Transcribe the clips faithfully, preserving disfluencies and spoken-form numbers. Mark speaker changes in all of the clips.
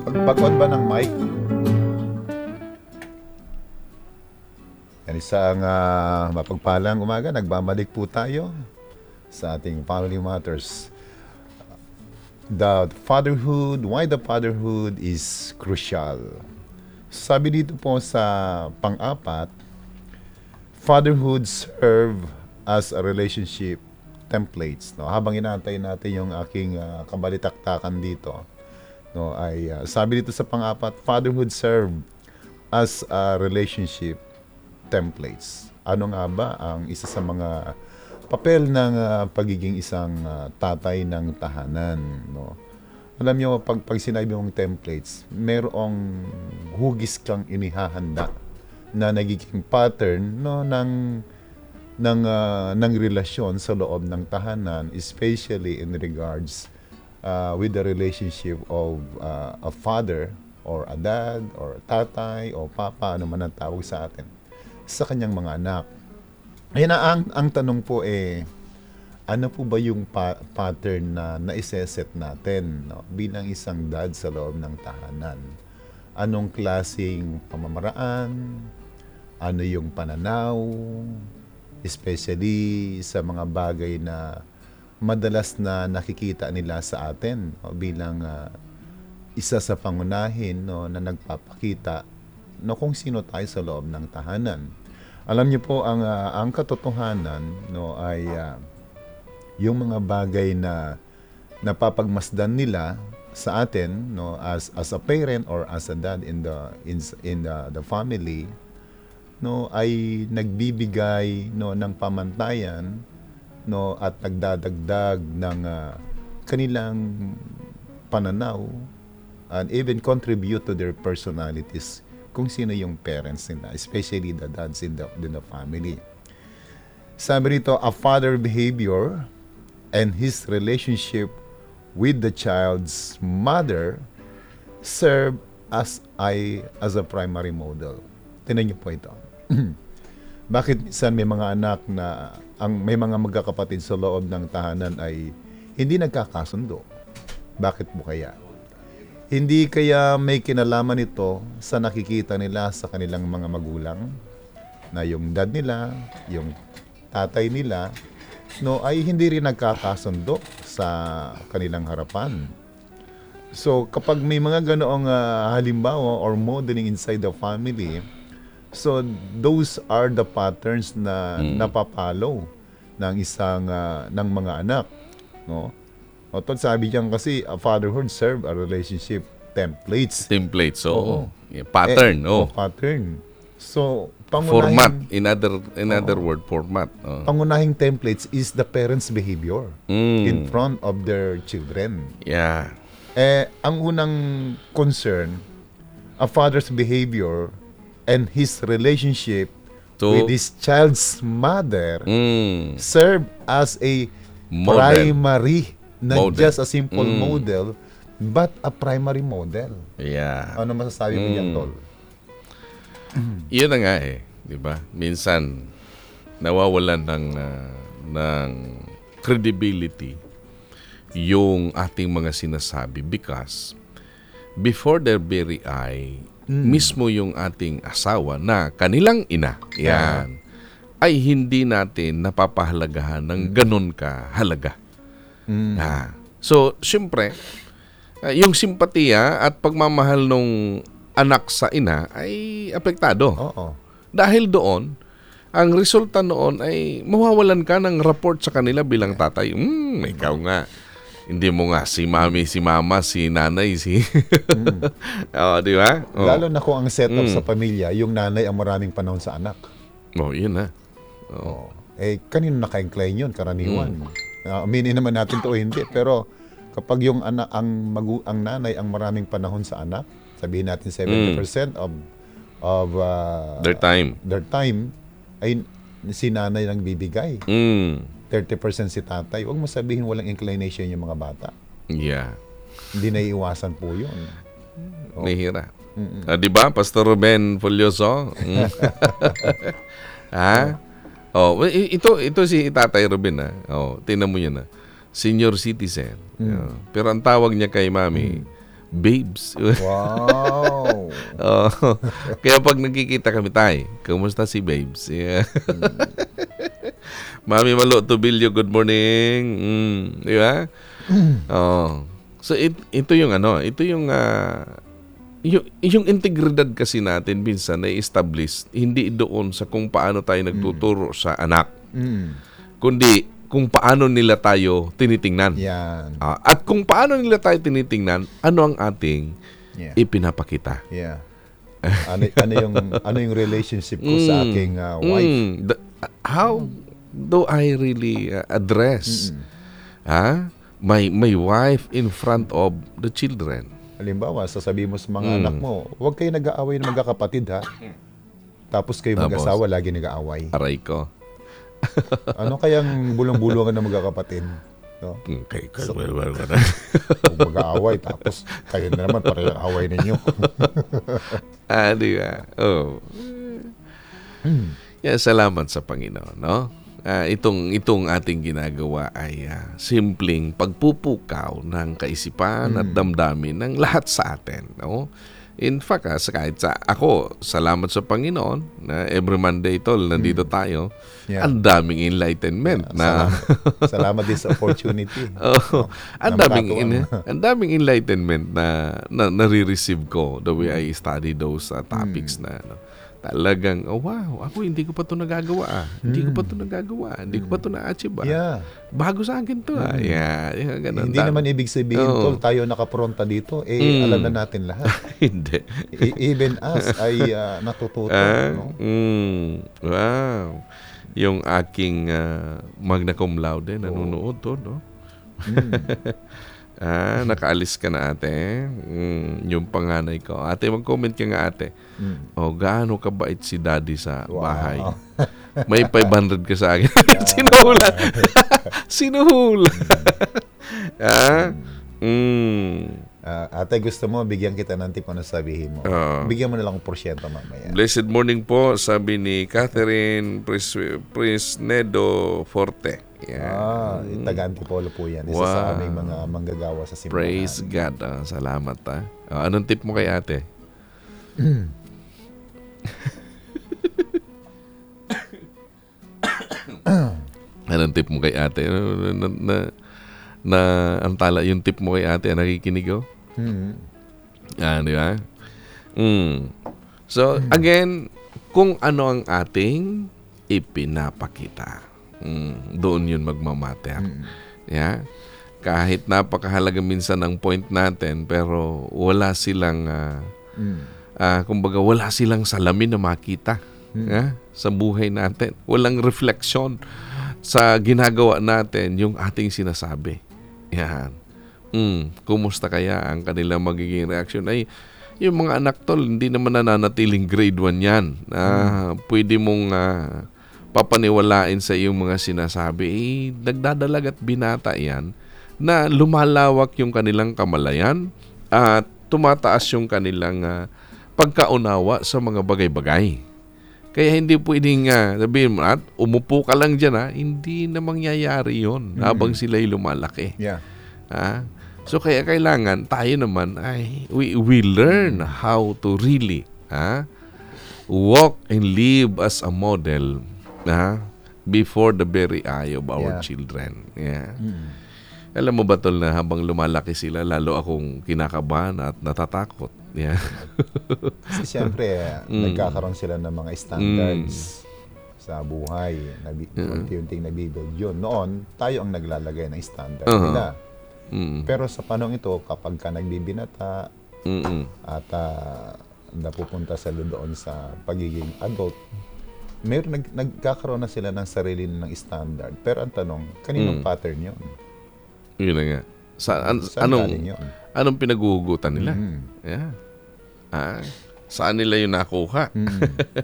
Speaker 1: Pag-on ba ng mic? Yan isang uh, mapagpalang umaga. Nagbabalik po tayo sa ating Family Matters. The fatherhood, why the fatherhood is crucial. Sabi dito po sa pang-apat, fatherhood serve as a relationship templates. No? Habang inaantay natin yung aking uh, kabalitaktakan dito, no, ay uh, sabi dito sa pang-apat, fatherhood serve as a relationship templates. Ano nga ba ang isa sa mga papel ng uh, pagiging isang uh, tatay ng tahanan, no? Alam niyo, pag, pag sinabi mong templates, merong hugis kang inihahanda na nagiging pattern, no, ng ng uh, ng relasyon sa loob ng tahanan, especially in regards uh, with the relationship of uh, a father or a dad or a tatay o papa, ano man ang tawag sa atin, sa kanyang mga anak. Ayan na, ang, ang tanong po eh, ano po ba yung pa- pattern na naiseset natin, no, bilang isang dad sa loob ng tahanan? Anong klaseng pamamaraan? Ano yung pananaw? Especially sa mga bagay na madalas na nakikita nila sa atin, no, bilang uh, isa sa pangunahin, no, na nagpapakita, no, kung sino tayo sa loob ng tahanan. Alam niyo po, ang uh, ang katotohanan, no, ay uh, yung mga bagay na napapagmasdan nila sa atin, no, as as a parent or as a dad in the in in the, the family, no, ay nagbibigay, no, ng pamantayan, no, at nagdadagdag ng uh, kanilang pananaw and even contribute to their personalities kung sino yung parents nila, especially the dads in the, in the family. Sabi rito, a father behavior and his relationship with the child's mother serve as I as a primary model. Tingnan niyo po ito. Bakit minsan may mga anak na ang may mga magkakapatid sa loob ng tahanan ay hindi nagkakasundo? Bakit po kaya? Hindi kaya may kinalaman ito sa nakikita nila sa kanilang mga magulang, na yung dad nila, yung tatay nila, no, ay hindi rin nagkakasundo sa kanilang harapan. So kapag may mga ganoong uh, halimbawa or modeling inside the family, so those are the patterns na mm. napapalo ng isang uh, ng mga anak, no? O tol, sabi diyan kasi a fatherhood serve a relationship templates.
Speaker 2: Templates, so oh. yeah, pattern,
Speaker 1: eh,
Speaker 2: oh.
Speaker 1: oh, pattern. So
Speaker 2: format, in other in other oh, word, format. Oh.
Speaker 1: Pangunahing templates is the parents' behavior mm. in front of their children.
Speaker 2: Yeah.
Speaker 1: Eh ang unang concern, a father's behavior and his relationship to with his child's mother mm. serve as a model. Primary, not model. Just a simple mm. model, but a primary model.
Speaker 2: Yeah.
Speaker 1: Ano masasabi mo mm. diyan, tol?
Speaker 2: Iyon na nga eh, di ba? Minsan nawawalan ng uh, ng credibility yung ating mga sinasabi because before their very eye, mm. mismo yung ating asawa na kanilang ina, yan, yeah. ay hindi natin napapahalagahan ng ganun ka halaga. Mm. Ah. So, siyempre, uh, yung simpatiya at pagmamahal nung anak sa ina ay apektado.
Speaker 1: Oo.
Speaker 2: Dahil doon, ang resulta noon ay mawawalan ka ng rapport sa kanila bilang tatay. Hmm, ikaw nga. Hindi mo nga si mami, si mama, si nanay, si... mm. oh, di ba? Oh.
Speaker 1: Lalo na kung ang setup mm. sa pamilya, yung nanay ang maraming panahon sa anak.
Speaker 2: Oh, yun na.
Speaker 1: Oh. Oh. Eh, kanino naka-incline yun, karaniwan. Mm. Uh, aminin naman natin to, hindi. Pero kapag yung anak, ang, magu- ang nanay ang maraming panahon sa anak, sabihin natin seventy percent mm. of of uh,
Speaker 2: their time.
Speaker 1: Their time ay si nanay lang bibigay.
Speaker 2: Mm.
Speaker 1: thirty percent si tatay. Huwag mo sabihin walang inclination yung mga bata.
Speaker 2: Yeah.
Speaker 1: Hindi naiiwasan po 'yun.
Speaker 2: Oh. Nahihira. Uh, 'di ba, Pastor Ruben Folioso? Mm. Ha? Oh, ito ito si Tatay Ruben ah. Oh, tingnan mo 'yan ah. Senior citizen. Mm. Oh. Pero ang tawag niya kay Mami, mm. babes.
Speaker 1: Wow.
Speaker 2: Oo. Kaya pag nagkikita kami, tay, kumusta si babes? Yeah. Mami Malo Tubilyo, good morning. Mm, di ba? Oh. So it, ito yung ano, ito yung uh, yung, yung integridad kasi natin minsan na establish hindi doon sa kung paano tayo nagtuturo sa anak,
Speaker 1: Mm.
Speaker 2: kundi kung paano nila tayo tinitingnan.
Speaker 1: Yan.
Speaker 2: Ah, at kung paano nila tayo tinitingnan, ano ang ating
Speaker 1: Yeah.
Speaker 2: ipinapakita.
Speaker 1: Yeah. Ano, ano yung ano yung relationship ko sa aking uh, wife?
Speaker 2: Mm, the- how do I really uh, address ah, my my wife in front of the children?
Speaker 1: Halimbawa, sasabihin mo sa mga
Speaker 2: Mm.
Speaker 1: anak mo, huwag kayo nag-aaway na magkakapatid ha. Tapos kayo
Speaker 2: Tapos?
Speaker 1: mag-asawa lagi nag-aaway.
Speaker 2: Aray ko.
Speaker 1: Ano kayang bulong-bulungan ng magkakapatid? No?
Speaker 2: Okay,
Speaker 1: So-
Speaker 2: well, well, well.
Speaker 1: Kung mag-aaway, tapos kayo na naman pareho ang away ninyo.
Speaker 2: Ah, di ba? Oh. Yeah, salamat sa Panginoon, no? Ah, itong itong ating ginagawa ay ah, simpleng pagpupukaw ng kaisipan at damdamin ng lahat sa atin, no? In fact, ah, sa kahit sa ako, salamat sa Panginoon na every Monday tol nandito tayo.
Speaker 1: Yeah.
Speaker 2: Ang daming enlightenment na
Speaker 1: Salamat, salamat din sa opportunity.
Speaker 2: Oh, ang
Speaker 1: Na
Speaker 2: daming in,
Speaker 1: makatuwa.
Speaker 2: ang daming enlightenment na, na nare-receive ko the way I study those uh, topics na ano. Talagang, oh wow, ako hindi ko pa ito nagagawa. Ah. Hindi ko pa ito nagagawa. Hindi ko pa ito na-achieve. Ah.
Speaker 1: Yeah.
Speaker 2: Bago sa akin to. Ah. Yeah, yeah, ganun.
Speaker 1: Hindi
Speaker 2: Dam-
Speaker 1: naman ibig sabihin,
Speaker 2: Oo.
Speaker 1: tol, tayo nakapronta dito. Eh,
Speaker 2: Mm.
Speaker 1: alam na natin lahat.
Speaker 2: Hindi.
Speaker 1: E- even us ay uh, natututo.
Speaker 2: Ah,
Speaker 1: No?
Speaker 2: mm, wow. Yung aking uh, magna cum laude nanonood to, no?
Speaker 1: Mm.
Speaker 2: Ah, nakaalis ka na ate. Mm, yung panganay ko. Ate, mag-comment ka nga ate.
Speaker 1: Mm.
Speaker 2: O, gaano kabait si daddy sa
Speaker 1: Wow.
Speaker 2: bahay? May five hundred ka sa akin. Sinuhula. Sinuhula. ah? Mm.
Speaker 1: Ah, ate, gusto mo, bigyan kita ng tip kung ano sabihin mo.
Speaker 2: Oo.
Speaker 1: Bigyan mo na lang ng porsyento mamaya.
Speaker 2: Blessed morning po, sabi ni Catherine Pris- Prisnedo Forte. Yan.
Speaker 1: Ah, taga Antipolo po yan. Isa
Speaker 2: Wow.
Speaker 1: sa aming mga manggagawa sa simbahan.
Speaker 2: Praise God. Ah, salamat ah. Ah, anong tip mo kay ate? Anong tip mo kay ate? Na, na, na, na ang tala, yung tip mo kay ate, nakikinig ko?
Speaker 1: Mm.
Speaker 2: Ah, di ba? Mm. So, again, kung ano ang ating ipinapakita, mm, doon yun magmamatter. Yeah? Kahit napakahalaga minsan ang point natin, pero wala silang, ah,
Speaker 1: Mm.
Speaker 2: ah, kumbaga, wala silang salamin na makita yeah? sa buhay natin. Walang refleksyon sa ginagawa natin yung ating sinasabi. Yan. Mm, kumusta kaya ang kanilang magiging reaction? Ay, yung mga anak tol, hindi naman nananatiling grade one yan. Ah, pwede mong ah, papaniwalain sa iyong mga sinasabi. Eh, nagdadalag at binata yan na lumalawak yung kanilang kamalayan at tumataas yung kanilang ah, pagkaunawa sa mga bagay-bagay. Kaya hindi pwedeng uh, sabihin mo, at umupo ka lang dyan, ha? Hindi na mangyayari yun habang sila'y lumalaki.
Speaker 1: Yeah.
Speaker 2: Ha? So kaya kailangan tayo naman ay we, we learn how to really ha? walk and live as a model ha? before the very eye of our
Speaker 1: Yeah.
Speaker 2: children. Yeah.
Speaker 1: Mm.
Speaker 2: Alam mo ba tol na habang lumalaki sila, lalo akong kinakabahan at natatakot. Yeah.
Speaker 1: Kasi siyempre,
Speaker 2: Mm.
Speaker 1: nagkakaroon sila ng mga standards sa buhay. Nabi- Unti-unting nabibuild yun. Noon, tayo ang naglalagay ng standard
Speaker 2: Uh-huh.
Speaker 1: nila.
Speaker 2: Mm.
Speaker 1: Pero sa panahon ito, kapag ka nagbibinata
Speaker 2: Mm-mm.
Speaker 1: at uh, napupunta sila doon sa pagiging adult, mayroon nag, nagkakaroon na sila ng sarili ng standard. Pero ang tanong, kaninong
Speaker 2: Mm.
Speaker 1: pattern yun?
Speaker 2: Yun na nga. Sa, an-
Speaker 1: Saan
Speaker 2: anong,
Speaker 1: galing yun?
Speaker 2: anong pinaguhugutan nila?
Speaker 1: Mm.
Speaker 2: Yeah. Ah, saan nila yung nakuha?
Speaker 1: Mm.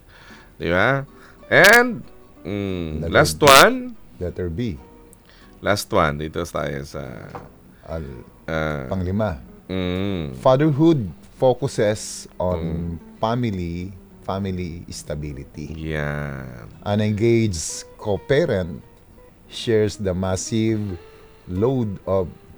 Speaker 2: Di ba? And, mm,
Speaker 1: Letter
Speaker 2: last
Speaker 1: B.
Speaker 2: one.
Speaker 1: Letter B.
Speaker 2: Last one. Dito tayo sa...
Speaker 1: Al,
Speaker 2: ah,
Speaker 1: panglima.
Speaker 2: mm,
Speaker 1: Fatherhood focuses on family family stability.
Speaker 2: yan.
Speaker 1: An engaged co-parent shares the massive load of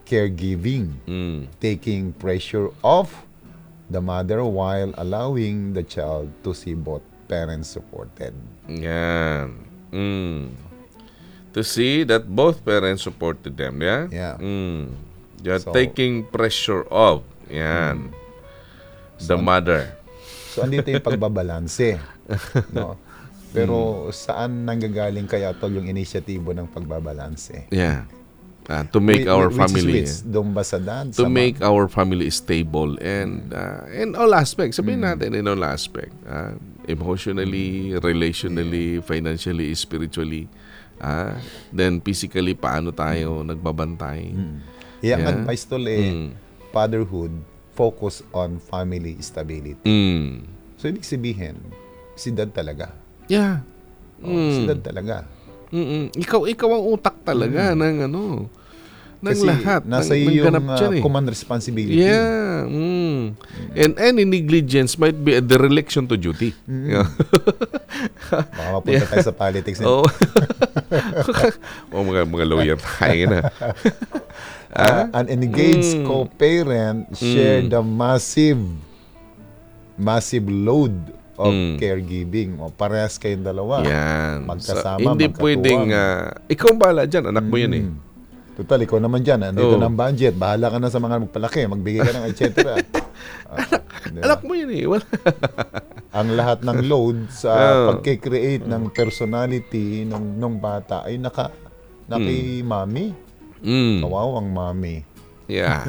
Speaker 1: caregiving,
Speaker 2: Mm.
Speaker 1: taking pressure off the mother while allowing the child to see both parents supported.
Speaker 2: Yan. Mm. To see that both parents supported them, yeah?
Speaker 1: Yeah.
Speaker 2: Mm. You're
Speaker 1: So-
Speaker 2: taking pressure off. Yan. The
Speaker 1: So-
Speaker 2: mother.
Speaker 1: So andito yung pagbabalanse, no? Pero saan nanggagaling kaya tol yung inisyatibo ng pagbabalanse?
Speaker 2: Yeah. Ah, to make
Speaker 1: Whi-
Speaker 2: our
Speaker 1: which
Speaker 2: family
Speaker 1: is which? Doon ba sa dad?
Speaker 2: to
Speaker 1: Sa
Speaker 2: make
Speaker 1: mom?
Speaker 2: our family stable and uh, in all aspects. Sabihin natin in all aspect. Ah, emotionally, relationally, financially, spiritually. Ah, then physically, paano tayo nagbabantay.
Speaker 1: Yeah, ang
Speaker 2: Yeah.
Speaker 1: advice tol eh,
Speaker 2: Mm.
Speaker 1: fatherhood, focus on family stability.
Speaker 2: Mm.
Speaker 1: So ibig sabihin, si dad talaga.
Speaker 2: Yeah.
Speaker 1: Oh, Si
Speaker 2: Mm.
Speaker 1: dad talaga.
Speaker 2: Mm-mm. Ikaw, ikaw ang utak talaga ng ano, ng
Speaker 1: Kasi
Speaker 2: lahat.
Speaker 1: nasa
Speaker 2: ng, ng
Speaker 1: iyo
Speaker 2: ganap
Speaker 1: yung
Speaker 2: dyan
Speaker 1: uh,
Speaker 2: eh.
Speaker 1: command responsibility.
Speaker 2: Yeah. Mm. And any negligence might be a dereliction to duty. Yeah.
Speaker 1: Baka mapunta tayo sa politics.
Speaker 2: Oh. oh, mga mga lawyer tayo na.
Speaker 1: Uh, an engaged
Speaker 2: Mm.
Speaker 1: co-parent share
Speaker 2: Mm.
Speaker 1: the massive massive load of
Speaker 2: Mm.
Speaker 1: caregiving. O parehas kayong dalawa.
Speaker 2: Yan.
Speaker 1: Magkasama,
Speaker 2: So, hindi
Speaker 1: magkatuwang.
Speaker 2: pwedeng, ah, ikaw ang bahala dyan, anak mo yan eh.
Speaker 1: Mm. Total, ikaw naman dyan. Andito
Speaker 2: Oh.
Speaker 1: ng budget. Bahala ka na sa mga magpalaki. Magbigay ka ng et cetera. Ah, di ba?
Speaker 2: Anak mo yan eh. Wala.
Speaker 1: Ang lahat ng load sa
Speaker 2: Oh.
Speaker 1: pagkikreate ng personality ng nung bata ay naka na kay mami.
Speaker 2: Mm.
Speaker 1: Kawawa ang mami.
Speaker 2: Yeah.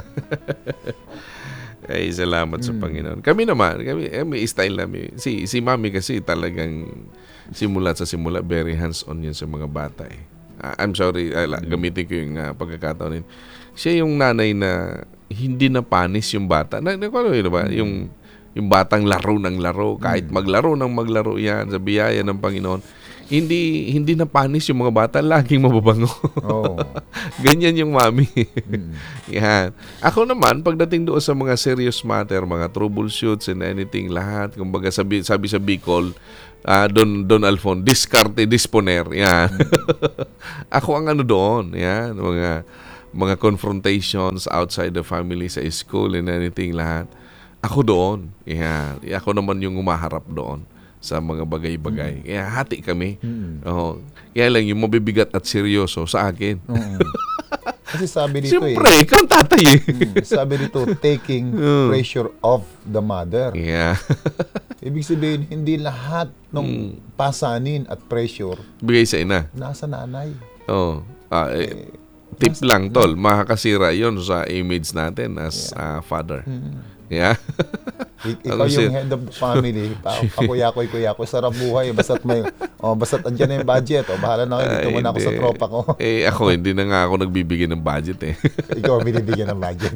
Speaker 2: Ay, salamat sa Panginoon. Kami naman, kami, eh, may style namin. Si, si mami kasi talagang simula sa simula, very hands-on yun sa mga bata eh. Ah, I'm sorry, ah, la- gamitin ko yung ah, pagkakataon yun. Siya yung nanay na hindi na panis yung bata. Na, na, ano yun ba? Yung, yung batang laro ng laro, kahit maglaro ng maglaro yan, sa biyaya ng Panginoon, hindi hindi na panis yung mga bata, laging mababango.
Speaker 1: Oh.
Speaker 2: Ganyan yung mami.
Speaker 1: Mm.
Speaker 2: Yan. Ako naman, pagdating doon sa mga serious matter, mga troubleshoots and anything, lahat, kumbaga sabi, sabi sa Bicol, ah Don, Don Alfon, discarte, disponer. Yan. Ako ang ano doon. Yan. Mga, mga confrontations outside the family, sa school and anything, lahat. Ako doon. Yan. Ako naman yung umaharap doon sa mga bagay-bagay. Kaya hati kami.
Speaker 1: Mm.
Speaker 2: Oo. Kaya lang yung mabibigat at seryoso sa akin.
Speaker 1: Oo. Kasi sabi dito
Speaker 2: Siyempre,
Speaker 1: eh.
Speaker 2: ikaw ang tatay eh.
Speaker 1: mm, Sabi dito, taking
Speaker 2: Mm.
Speaker 1: pressure off the mother.
Speaker 2: Yeah.
Speaker 1: Ibig sabihin, hindi lahat ng
Speaker 2: Mm.
Speaker 1: pasanin at pressure
Speaker 2: Bigay sa ina.
Speaker 1: nasa nanay.
Speaker 2: Oo. Ah, eh, tip lang, tol. Makakasira yon sa image natin as ah, father. Yeah.
Speaker 1: I-
Speaker 2: Ano
Speaker 1: ikaw
Speaker 2: siya?
Speaker 1: yung head of the family, pa- pakuyakoy-kuyakoy, sarap buhay, basta't may, oh, basta't andyan na yung budget, oh, bahala na kayo, dito
Speaker 2: Ay,
Speaker 1: muna ako sa
Speaker 2: hindi.
Speaker 1: tropa ko.
Speaker 2: Eh, ako, hindi na nga ako nagbibigay ng budget eh.
Speaker 1: Ikaw ang binibigyan ng budget.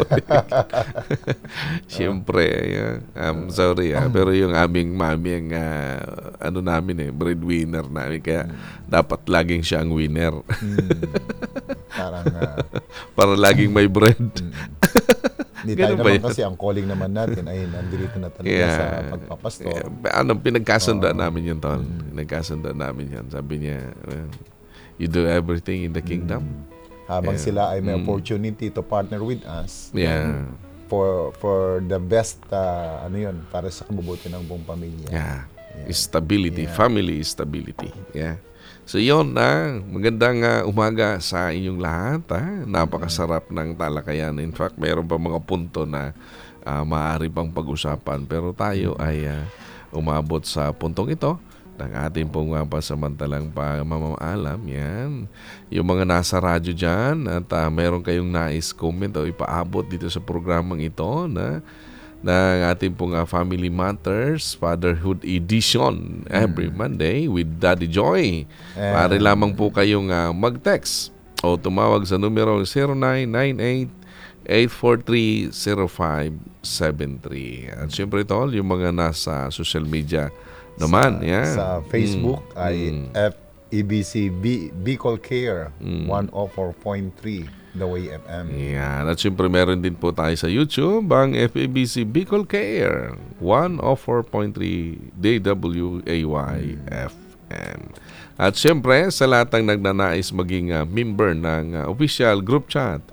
Speaker 2: Siyempre, yeah. I'm sorry ah. Pero yung aming mami ang ah, ano namin eh, breadwinner namin. Kaya dapat laging siya ang winner.
Speaker 1: Hmm. Parang, ah,
Speaker 2: Para laging may bread.
Speaker 1: hindi tayo
Speaker 2: Ganun ba
Speaker 1: naman
Speaker 2: yun?
Speaker 1: kasi, ang calling naman natin ay nandito na talaga
Speaker 2: Yeah.
Speaker 1: sa pagpapastor.
Speaker 2: Yeah. Ano, pinagkasunda namin yun, tol. Pinagkasunda namin yan. Sabi niya, well, you do everything in the kingdom.
Speaker 1: Habang
Speaker 2: Yeah.
Speaker 1: sila ay may
Speaker 2: Mm.
Speaker 1: opportunity to partner with us
Speaker 2: Yeah.
Speaker 1: for for the best, ah, ano yun, para sa kabubuti ng buong pamilya.
Speaker 2: Yeah. Stability.
Speaker 1: Yeah.
Speaker 2: Family stability. Yeah. So yun na, magandang uh, umaga sa inyong lahat. Ha? Napakasarap ng talakayan. In fact, mayroon pa mga punto na uh, maaari pang pag-usapan. Pero tayo ay uh, umabot sa puntong ito ng ating pong uh, pasamantalang pamamaalam. Yan. Yung mga nasa radyo dyan at uh, mayroon kayong nais comment o ipaabot dito sa programang ito na ng ating pong uh, Family Matters Fatherhood Edition every Monday with Daddy Joy.
Speaker 1: And-
Speaker 2: Maaari lamang po kayong uh, mag-text o tumawag sa numero zero nine nine eight, eight four three, zero five seven three. At syempre tol, yung mga nasa social media naman.
Speaker 1: Sa,
Speaker 2: yeah.
Speaker 1: sa Facebook
Speaker 2: Mm,
Speaker 1: ay
Speaker 2: mm.
Speaker 1: F E B C B Bicol Care
Speaker 2: Mm.
Speaker 1: one oh four point three The Way F M.
Speaker 2: Yan. At syempre meron din po tayo sa YouTube ang F A B C Bicol Care one oh four point three D W A Y F M. At syempre sa lahat ng nagnanais maging uh, member ng uh, official group chat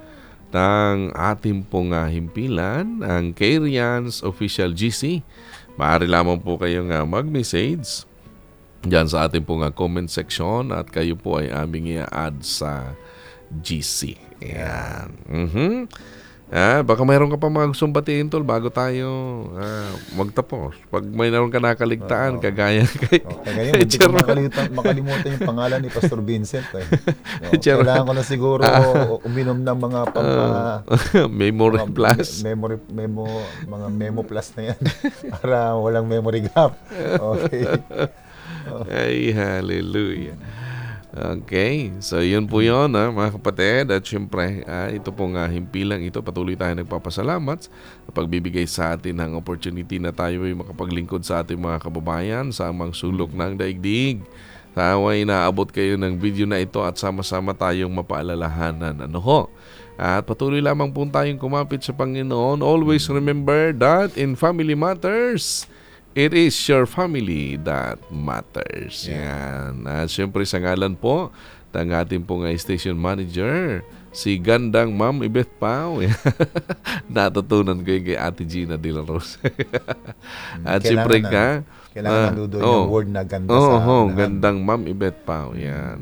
Speaker 2: ng ating pong uh, himpilan, ang K-Rians Official G C. Maaari lamang po kayong uh, mag-message dyan sa ating pong uh, comment section at kayo po ay aming i-add sa G C. Ayan. Mm-hmm. Ah, baka mayroon ka pa mga gustong batiin, tol, bago tayo ah, magtapos. Pag may naroon ka nakaligtaan,
Speaker 1: Oo.
Speaker 2: kagaya kay,
Speaker 1: O, kaya
Speaker 2: kay
Speaker 1: hindi ko
Speaker 2: Chairman.
Speaker 1: makalimutan, makalimutan yung pangalan ni Pastor Vincent. Eh. O,
Speaker 2: Chairman.
Speaker 1: kailangan ko na siguro uminom ng mga pang, ah,
Speaker 2: Memory
Speaker 1: mga
Speaker 2: Plus.
Speaker 1: me- memory, memo, mga memo plus na yan. Para walang memory gap. Okay.
Speaker 2: Ay, hallelujah. Okay, so yun po yun, ha, mga kapatid. At syempre, ah, ito pong uh, himpilang ito, patuloy tayo nagpapasalamat sa pagbibigay sa atin ng opportunity na tayo ay makapaglingkod sa ating mga kababayan sa amang sulok ng daigdig. Taway na abot kayo ng video na ito at sama-sama tayong mapaalalahanan. Ano ho? At patuloy lamang po tayong kumapit sa Panginoon. Always remember that in family matters, it is your family that matters. Yan. At syempre sa ngalan po ng ating pong uh, station manager, si Gandang Ma'am Ibeth Pau. Natutunan ko yung kay Ate Gina De La Rosa. At syempre
Speaker 1: Kailangan
Speaker 2: ka,
Speaker 1: na- Kailangan
Speaker 2: ah,
Speaker 1: nandoon
Speaker 2: oh.
Speaker 1: yung word na ganda
Speaker 2: Oo,
Speaker 1: sa
Speaker 2: oh,
Speaker 1: unahan.
Speaker 2: Gandang Ma'am Ibeth Pau. Yan.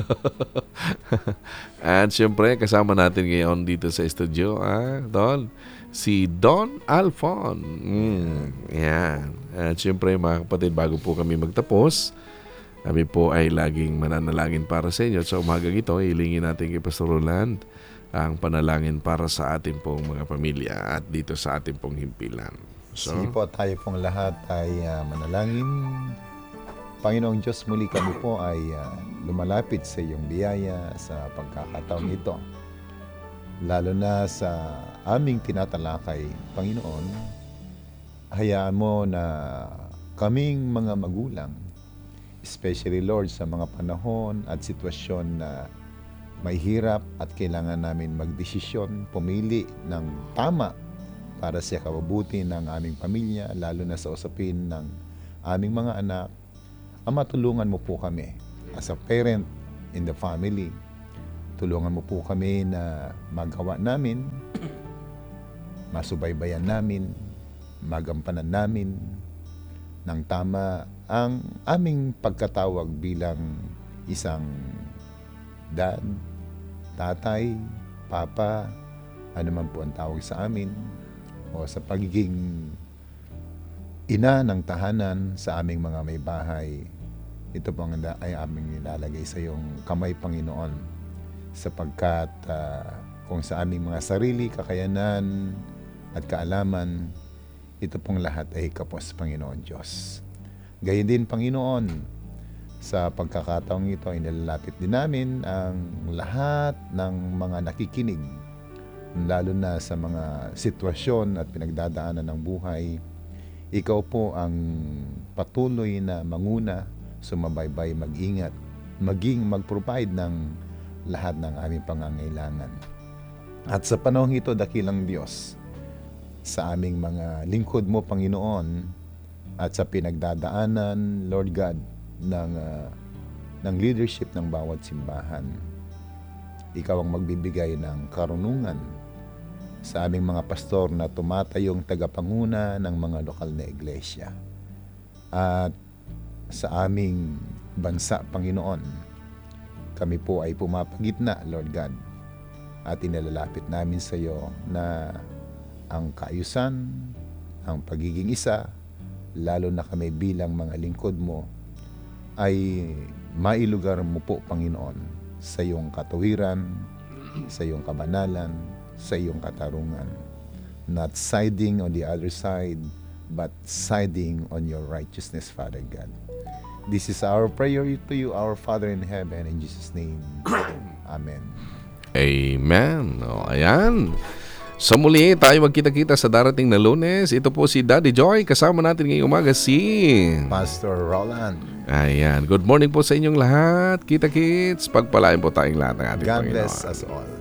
Speaker 2: At syempre, kasama natin ngayon dito sa studio, ah, Don, si Don Alfon. Mm, yan. At syempre, mga kapatid, bago po kami magtapos, kami po ay laging mananalangin para sa inyo. Sa umagang ito, ilingin natin kay Pastor Roland ang panalangin para sa ating pong mga pamilya at dito sa ating pong himpilan. So,
Speaker 1: Sige po, tayo pong lahat ay ah, manalangin. Panginoong Diyos, muli kami po ay ah, lumalapit sa iyong biyaya sa pagkakataong ito. Lalo na sa aming tinatalakay, Panginoon, hayaan mo na kaming mga magulang, especially Lord sa mga panahon at sitwasyon na may hirap at kailangan namin magdesisyon, pumili ng tama para sa kabubuti ng aming pamilya, lalo na sa usapin ng aming mga anak. Ama, tulungan mo po kami as a parent in the family. Tulungan mo po kami na magawa namin, masubaybayan namin, magampanan namin ng tama ang aming pagkatawag bilang isang dad, tatay, papa, ano man po ang tawag sa amin, o sa pagiging ina ng tahanan sa aming mga may bahay. Ito po ang ay aming nilalagay sa iyong kamay, Panginoon, sapagkat uh, kung sa aming mga sarili, kakayanan at kaalaman, ito pong lahat ay kapos, Panginoon Diyos. Gayon din, Panginoon, sa pagkakataong ito ay nilalapit din namin ang lahat ng mga nakikinig, lalo na sa mga sitwasyon at pinagdadaanan ng buhay. Ikaw po ang patuloy na manguna, sumabaybay, mag-ingat, maging mag-provide ng lahat ng aming pangangailangan. At sa panahong ito, dakilang Diyos, sa aming mga lingkod mo, Panginoon, at sa pinagdadaanan, Lord God, ng, uh, ng leadership ng bawat simbahan. Ikaw ang magbibigay ng karunungan sa aming mga pastor na tumatayong tagapanguna ng mga lokal na iglesia. At sa aming bansa, Panginoon, kami po ay pumapagitna, Lord God, at inilalapit namin sa iyo na ang kaayusan, ang pagiging isa, lalo na kami bilang mga lingkod mo, ay mailugar mo po, Panginoon, sa iyong katuwiran, sa iyong kabanalan, sa iyong katarungan. Not siding on the other side, but siding on your righteousness, Father God. This is our prayer to you, our Father in heaven, in Jesus' name. Amen.
Speaker 2: Amen. O, ayan. Sa muli, tayo magkita-kita sa darating na Lunes. Ito po si Daddy Joy. Kasama natin ngayong umaga si
Speaker 1: Pastor Roland.
Speaker 2: Ayan. Good morning po sa inyong lahat. Kita-kits. Pagpalain po tayong lahat ng ating
Speaker 1: God
Speaker 2: Panginoon.
Speaker 1: bless us all.